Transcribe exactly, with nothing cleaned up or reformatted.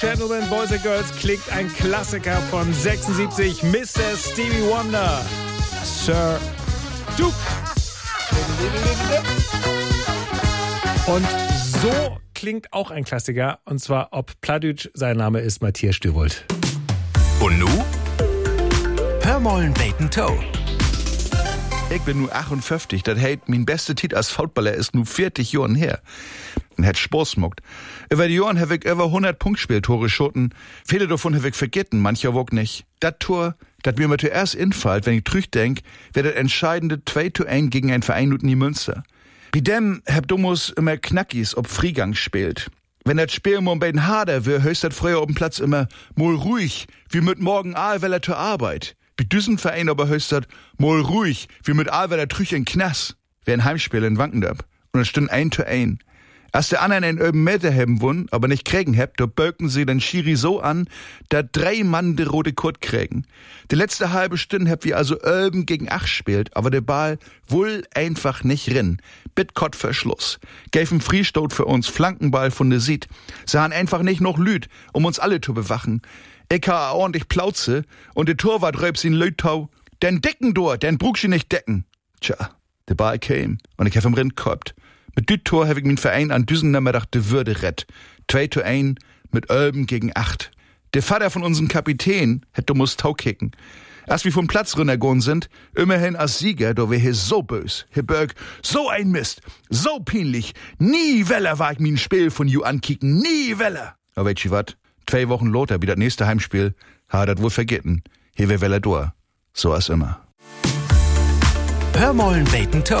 Gentlemen, Boys and Girls klingt ein Klassiker von sechsundsiebzig, Mister Stevie Wonder, Sir Duke. Und so klingt auch ein Klassiker, und zwar ob Plattdeutsch, sein Name ist Matthias Stüwold. Und nu? Hör mollen Bacon Toe. Ich bin nur achtundfünfzig, das heißt, mein beste Tit als Footballer ist nur vierzig Jahren her. Und hat Spaß gemacht. Über die Jahren habe ich über hundert Punktspieltore schoten. Viele davon habe ich vergessen, mancher wog nicht. Das Tor, das mir mal zuerst infällt, wenn ich drüch denk, wäre das entscheidende zwei zu eins gegen ein Verein und nie Münster. Bei dem hab Domus immer Knackis ob Friegang spielt. Wenn das Spiel mal bei den Hader wär, höchst das früher auf dem Platz immer mal ruhig, wie mit morgen Aalweller zur Arbeit. Bei diesem Verein aber höchst das mal ruhig, wie mit Aalweller trüch in Knass. Wär ein Heimspiel in Wankendorp. Und es stund ein zu ein. Als der anderen einen öben Meter haben wun, aber nicht kriegen habt, da böken sie den Schiri so an, da drei Mann de rote Kurt kriegen. Die letzte halbe Stunde habt wir also öben gegen acht spielt, aber der Ball wohl einfach nicht rin. Bitkott Verschluss. Gäfen Friestot für uns, Flankenball von der Sied. Sahen einfach nicht noch Lüd, um uns alle zu bewachen. Ich ha ordentlich Plauze und der Torwart räubs ihn Lütau. Den decken door, den brug sie nicht decken. Tja, der Ball kam und ich hab im Rind gehabt. Mit düt Tor hab ich min Verein an düsen Nachmittag de Würde rett. Zwei zu ein mit Ölben gegen acht. Der Vater von unserem Kapitän hätte muss Tau kicken. Als wir vom Platz runtergegangen sind, immerhin als Sieger, da wär hier so bös. Herr Berg, so ein Mist, so peinlich. Nie weller war ich min Spiel von you ankicken, nie weller. Aber weißt du wat? Zwei Wochen loter wie das nächste Heimspiel, ha dat wohl vergessen. Hier wär weller door. So als immer. Hör mollen Bacon Toe.